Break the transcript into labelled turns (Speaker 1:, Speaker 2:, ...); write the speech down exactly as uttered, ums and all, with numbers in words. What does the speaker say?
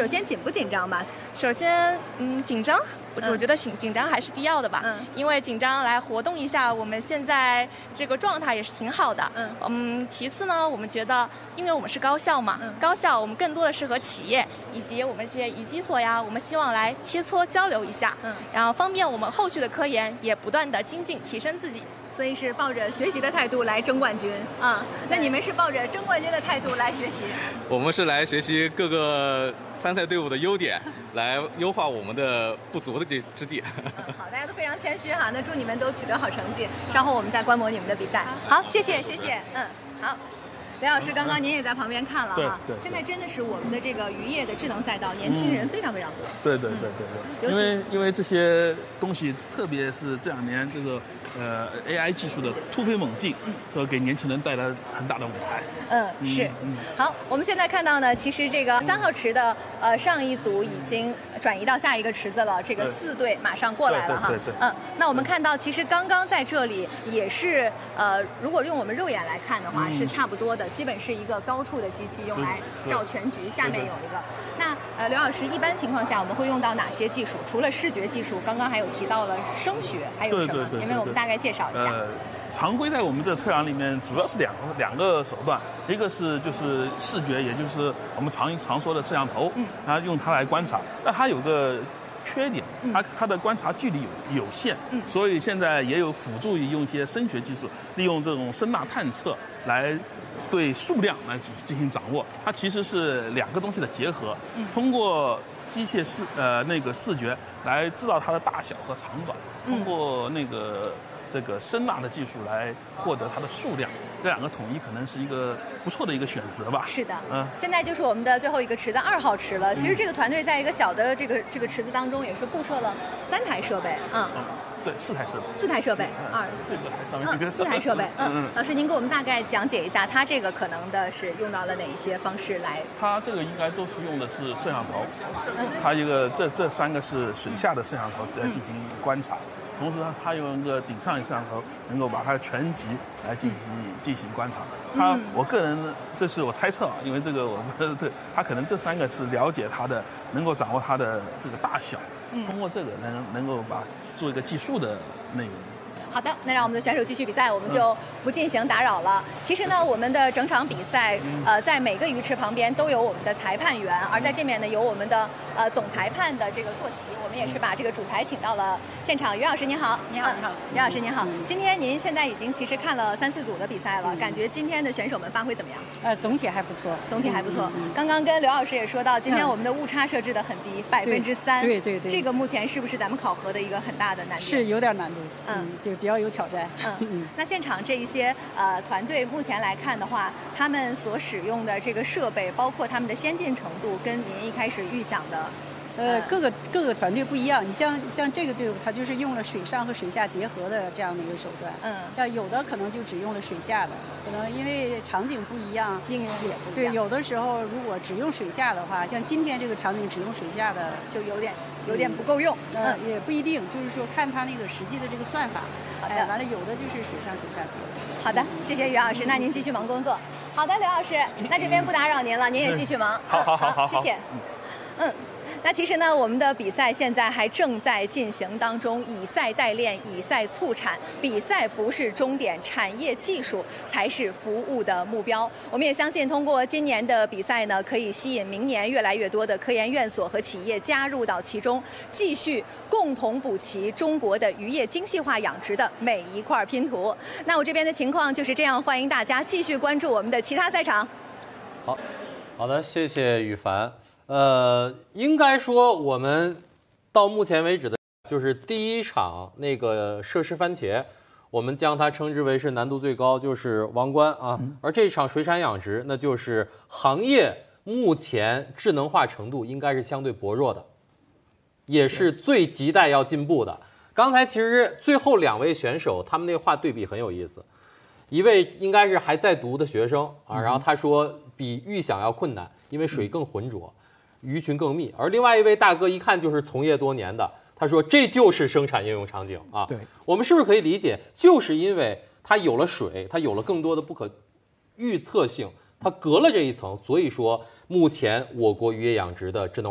Speaker 1: 首先紧不紧张吧？
Speaker 2: 首先，嗯，紧张，我我觉得紧紧张还是必要的吧。
Speaker 1: 嗯，
Speaker 2: 因为紧张来活动一下，我们现在这个状态也是挺好的。
Speaker 1: 嗯
Speaker 2: 嗯，其次呢，我们觉得，因为我们是高校嘛，
Speaker 1: 嗯、
Speaker 2: 高校我们更多的是和企业以及我们这些语基所呀，我们希望来切磋交流一下，
Speaker 1: 嗯，
Speaker 2: 然后方便我们后续的科研也不断的精进提升自己。
Speaker 1: 所以是抱着学习的态度来争冠军啊、嗯！那你们是抱着争冠军的态度来学习？
Speaker 3: 我们是来学习各个参赛队伍的优点，来优化我们的不足的之地。
Speaker 1: 嗯，好，大家都非常谦虚哈。那祝你们都取得好成绩，稍后我们再观摩你们的比赛。好，谢谢，谢谢。嗯，好。刘老师，刚刚您也在旁边看了哈，
Speaker 4: 对对，
Speaker 1: 现在真的是我们的这个渔业的智能赛道，年轻人非常非常多。
Speaker 4: 对对对对对，因为因为这些东西，特别是这两年这个呃 A I 技术的突飞猛进，说给年轻人带来很大的舞台。
Speaker 1: 嗯，是。好，我们现在看到呢，其实这个三号池的呃上一组已经转移到下一个池子了，这个四队马上过来了哈。
Speaker 4: 对对对。
Speaker 1: 嗯，那我们看到，其实刚刚在这里也是呃，如果用我们肉眼来看的话，是差不多的。基本是一个高处的机器用来照全局，下面有一个。那呃，刘老师，一般情况下我们会用到哪些技术？除了视觉技术，刚刚还有提到了声学，还有什么？因为我们大概介绍一下。
Speaker 4: 呃，常规在我们这测量里面主要是两个两个手段，一个是就是视觉，也就是我们常常说的摄像头，嗯，然后用它来观察。但它有个缺点，它它的观察距离有有限，嗯，所以现在也有辅助于用一些声学技术，利用这种声呐探测来对数量来进行掌握。它其实是两个东西的结合，嗯，通过机械视呃那个视觉来知道它的大小和长短，通过那个这个声呐的技术来获得它的数量。这两个统一可能是一个不错的一个选择吧。
Speaker 1: 是的，嗯，现在就是我们的最后一个池子二号池了。其实这个团队在一个小的这个这个池子当中，也是布设了三台设备，嗯，
Speaker 4: 嗯对，四台设备，
Speaker 1: 四台设备，二，
Speaker 4: 这个上面这个
Speaker 1: 四台设备，
Speaker 4: 嗯，
Speaker 1: 老师您给我们大概讲解一下，它这个可能的是用到了哪一些方式来？
Speaker 4: 它这个应该都是用的是摄像头，嗯，它一个这这三个是水下的摄像头在进行观察。同时呢，它用一个顶上摄像头，能够把它全局来进行进行观察。它，我个人这是我猜测啊，因为这个我不对，它可能这三个是了解它的，能够掌握它的这个大小，通过这个能能够把做一个计数的内容。
Speaker 1: 好的，那让我们的选手继续比赛，我们就不进行打扰了。其实呢，我们的整场比赛，呃，在每个鱼池旁边都有我们的裁判员，而在这面呢有我们的呃总裁判的这个坐席。我们也是把这个主裁请到了现场。于老师您好，
Speaker 5: 你好，你好，
Speaker 1: 于老师您好。今天您现在已经其实看了三四组的比赛了，感觉今天的选手们发挥怎么样？
Speaker 5: 呃，总体还不错，
Speaker 1: 总体还不错。刚刚跟刘老师也说到，今天我们的误差设置的很低，百分之三。
Speaker 5: 对对对。
Speaker 1: 这个目前是不是咱们考核的一个很大的难度？
Speaker 5: 是有点难度，嗯，就比较有挑战。
Speaker 1: 嗯嗯，那现场这一些呃团队目前来看的话，他们所使用的这个设备，包括他们的先进程度，跟您一开始预想的，
Speaker 5: 呃，各个各个团队不一样。你像像这个队伍，它就是用了水上和水下结合的这样的一个手段。
Speaker 1: 嗯，
Speaker 5: 像有的可能就只用了水下的，可能因为场景不一样，
Speaker 1: 应用也不一样。
Speaker 5: 对，有的时候如果只用水下的话，像今天这个场景只用水下的，
Speaker 1: 就有点有点不够用。
Speaker 5: 嗯，也不一定，就是说看他那个实际的这个算法。
Speaker 1: 好的，
Speaker 5: 哎、完了有的就是水上水下结合。
Speaker 1: 好的，谢谢于老师，那您继续忙工作。好的，刘老师，那这边不打扰您了，您也继续忙。
Speaker 4: 好好好好，
Speaker 1: 谢谢。嗯。那其实呢，我们的比赛现在还正在进行当中，以赛代练，以赛促产。比赛不是终点，产业技术才是服务的目标。我们也相信，通过今年的比赛呢，可以吸引明年越来越多的科研院所和企业加入到其中，继续共同补齐中国的渔业精细化养殖的每一块拼图。那我这边的情况就是这样，欢迎大家继续关注我们的其他赛场。
Speaker 6: 好，好的，谢谢羽凡。呃，应该说我们到目前为止的，就是第一场那个设施番茄，我们将它称之为是难度最高，就是王冠啊。而这场水产养殖，那就是行业目前智能化程度应该是相对薄弱的，也是最亟待要进步的。刚才其实最后两位选手他们那话对比很有意思，一位应该是还在读的学生啊，然后他说比预想要困难，因为水更浑浊。鱼群更密，而另外一位大哥一看就是从业多年的，他说这就是生产应用场景啊。
Speaker 7: 对，
Speaker 6: 我们是不是可以理解，就是因为它有了水，它有了更多的不可预测性，它隔了这一层，所以说目前我国渔业养殖的智能